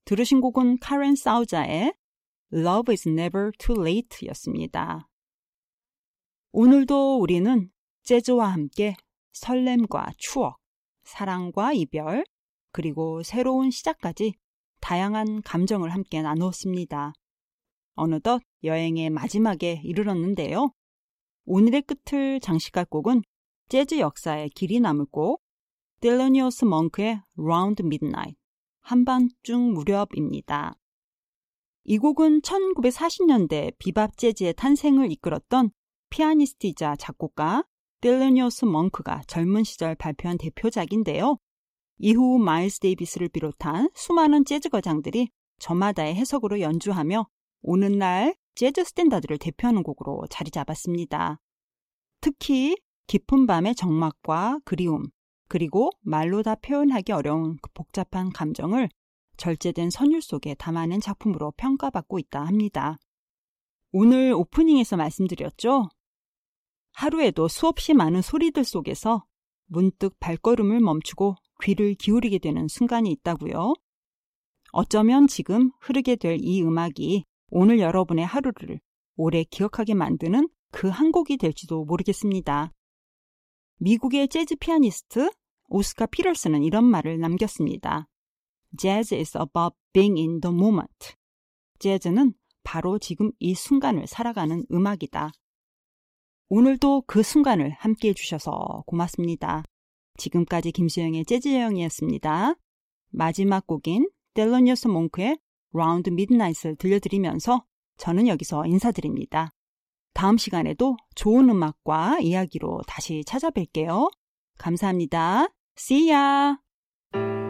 들으신 곡은 카렌 사우자의 Love is Never Too Late 였습니다. 오늘도 우리는 재즈와 함께 설렘과 추억, 사랑과 이별, 그리고 새로운 시작까지 다양한 감정을 함께 나누었습니다. 어느덧 여행의 마지막에 이르렀는데요. 오늘의 끝을 장식할 곡은 재즈 역사의 길이 남을 곡 딜러니어스 멍크의 Round Midnight, 한밤중 무렵입니다. 이 곡은 1940년대 비밥 재즈의 탄생을 이끌었던 피아니스트이자 작곡가 딜러니어스 멍크가 젊은 시절 발표한 대표작인데요. 이후 마일스 데이비스를 비롯한 수많은 재즈 거장들이 저마다의 해석으로 연주하며 오늘날 재즈 스탠다드를 대표하는 곡으로 자리 잡았습니다. 특히 깊은 밤의 적막과 그리움, 그리고 말로 다 표현하기 어려운 그 복잡한 감정을 절제된 선율 속에 담아낸 작품으로 평가받고 있다 합니다. 오늘 오프닝에서 말씀드렸죠? 하루에도 수없이 많은 소리들 속에서 문득 발걸음을 멈추고 귀를 기울이게 되는 순간이 있다고요. 어쩌면 지금 흐르게 될 이 음악이 오늘 여러분의 하루를 오래 기억하게 만드는 그 한 곡이 될지도 모르겠습니다. 미국의 재즈 피아니스트 오스카 피터슨은 이런 말을 남겼습니다. Jazz is about being in the moment. 재즈는 바로 지금 이 순간을 살아가는 음악이다. 오늘도 그 순간을 함께 해주셔서 고맙습니다. 지금까지 김수영의 재즈 여행이었습니다. 마지막 곡인 델러니어스 몽크의 Round Midnight을 들려드리면서 저는 여기서 인사드립니다. 다음 시간에도 좋은 음악과 이야기로 다시 찾아뵐게요. 감사합니다. See ya!